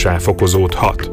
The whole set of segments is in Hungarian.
súlyosabbá fokozódhat.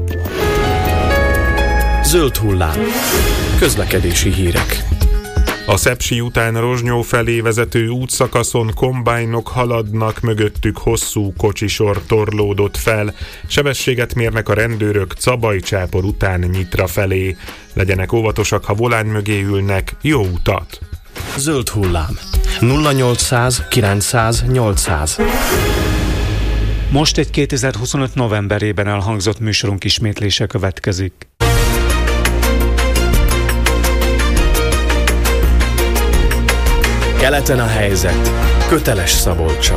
Zöld hullám. Közlekedési hírek. A Szepsi után Rozsnyó felé vezető útszakaszon kombájnok haladnak, mögöttük hosszú kocsisor torlódott fel. Sebességet mérnek a rendőrök Cabaj-Csápor után Nyitra felé. Legyenek óvatosak, ha volán mögé ülnek. Jó utat! Zöld hullám. 0800 900 800. Most egy 2025 novemberében elhangzott műsorunk ismétlése következik. Keleten a helyzet. Köteles Szabolccsal.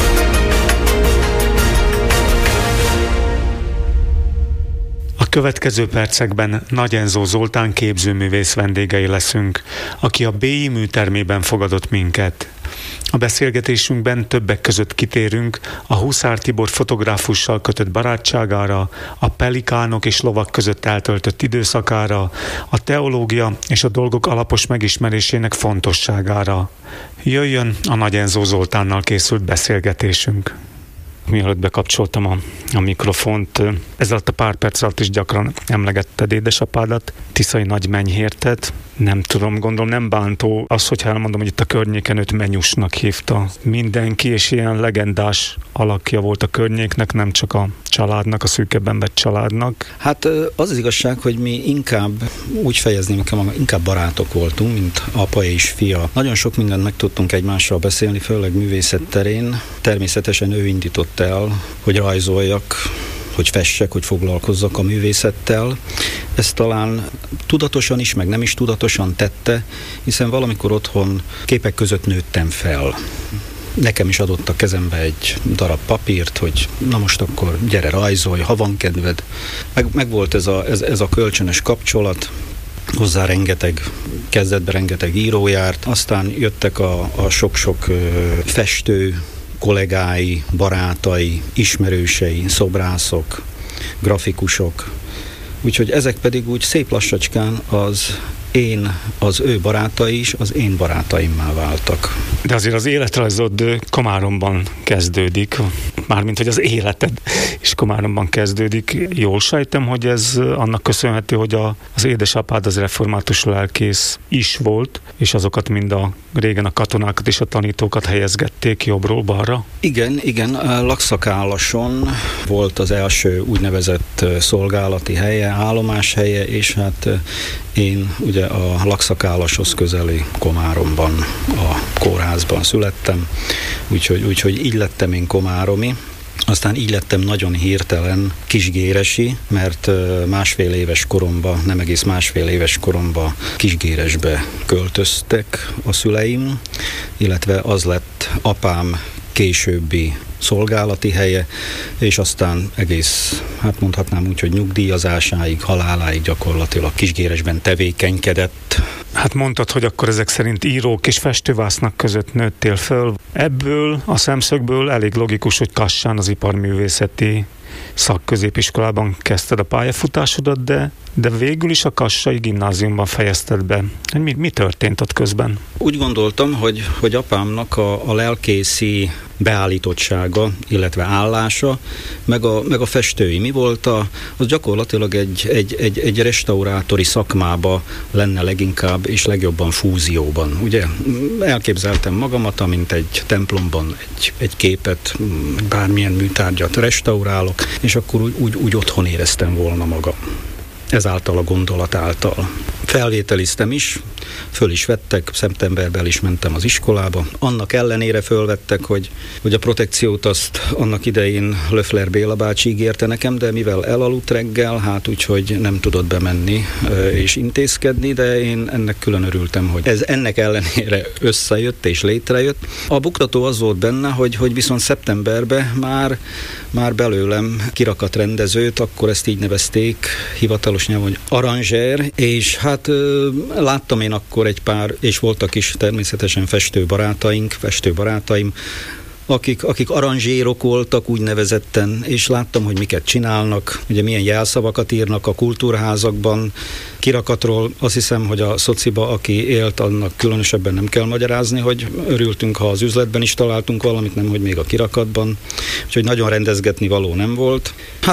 A következő percekben Nagy Enzó Zoltán képzőművész vendégei leszünk, aki a BI műtermében fogadott minket. A beszélgetésünkben többek között kitérünk a Huszár Tibor fotográfussal kötött barátságára, a pelikánok és lovak között eltöltött időszakára, a teológia és a dolgok alapos megismerésének fontosságára. Jöjjön a Nagy Enzó Zoltánnal készült beszélgetésünk. Mielőtt bekapcsoltam a mikrofont, ezzel a pár perc alatt is gyakran emlegetted édesapádat, Tiszai Nagy Menyhértet. Nem tudom, gondolom nem bántó az, hogyha elmondom, hogy itt a környéken őt Menyusnak hívta mindenki, és ilyen legendás alakja volt a környéknek, nem csak a családnak, a szűkebben vett családnak. Hát az igazság, hogy mi inkább úgy fejezném ki magam, inkább barátok voltunk, mint apa és fia. Nagyon sok mindent meg tudtunk egymással beszélni, főleg művészet terén. Természetesen ő indított el, hogy rajzoljak, hogy fessek, hogy foglalkozzak a művészettel. Ezt talán tudatosan is, meg nem is tudatosan tette, hiszen valamikor otthon képek között nőttem fel. Nekem is adott a kezembe egy darab papírt, hogy na most akkor gyere rajzolj, ha van kedved. Meg volt ez a kölcsönös kapcsolat, hozzá kezdetben rengeteg író járt, aztán jöttek a sok-sok festő, kollégái, barátai, ismerősei, szobrászok, grafikusok. Úgyhogy ezek pedig úgy szép lassacskán az ő barátai is az én barátaimmá váltak. De azért az életrajzod Komáromban kezdődik, mármint hogy az életed is Komáromban kezdődik. Jól sejtem, hogy ez annak köszönhető, hogy az édesapád az református lelkész is volt, és azokat mind régen a katonákat és a tanítókat helyezgették jobbról balra? Igen, Lakszakállason volt az első úgynevezett szolgálati helye, állomáshelye, és hát én ugye a Lakszakállashoz közeli Komáromban, a kórházban születtem, úgyhogy így lettem én komáromi. Aztán így lettem nagyon hirtelen kisgéresi, mert nem egész másfél éves koromban Kisgéresbe költöztek a szüleim, illetve az lett apám későbbi szolgálati helye, és aztán egész, hát mondhatnám úgy, hogy nyugdíjazásáig, haláláig gyakorlatilag Kisgéresben tevékenykedett. Hát mondtad, hogy akkor ezek szerint írók és festővásznak között nőttél föl. Ebből a szemszögből elég logikus, hogy Kassán az iparművészeti szakközépiskolában kezdted a pályafutásodat, de végül is a kassai gimnáziumban fejezted be. Mi történt ott közben? Úgy gondoltam, hogy apámnak a lelkészi beállítottsága, illetve állása, meg a festői mi volt, az gyakorlatilag egy restaurátori szakmába lenne leginkább és legjobban fúzióban. Ugye elképzeltem magamat, amint egy templomban egy képet, bármilyen műtárgyat restaurálok, és akkor úgy otthon éreztem volna magam. Ezáltal a gondolat által. Felvételiztem is, föl is vettek, szeptemberben is mentem az iskolába. Annak ellenére fölvettek, hogy a protekciót azt annak idején Löffler Béla bácsi ígérte nekem, de mivel elaludt reggel, hát úgyhogy nem tudott bemenni és intézkedni, de én ennek külön örültem, hogy ez ennek ellenére összejött és létrejött. A buktató az volt benne, hogy viszont szeptemberben már belőlem kirakatrendezőt, akkor ezt így nevezték hivatalos nyelven, hogy aranzsér, és hát láttam én akkor egy pár, és voltak is természetesen festőbarátaim, akik aranzsérok voltak úgynevezetten, és láttam, hogy miket csinálnak, ugye milyen jelszavakat írnak a kultúrházakban, kirakatról. Azt hiszem, hogy a szociba, aki élt, annak különösebben nem kell magyarázni, hogy örültünk, ha az üzletben is találtunk valamit, nem hogy még a kirakatban. Úgyhogy nagyon rendezgetni való nem volt.